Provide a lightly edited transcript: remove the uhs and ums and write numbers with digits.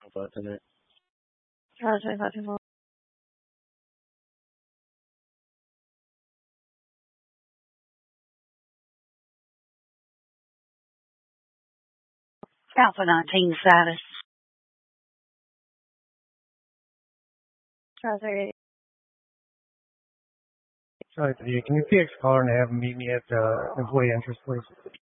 button it. Roger, Roger. Alpha 19 status. Roger. Sorry, can you PX caller and have him meet me at employee entrance, please?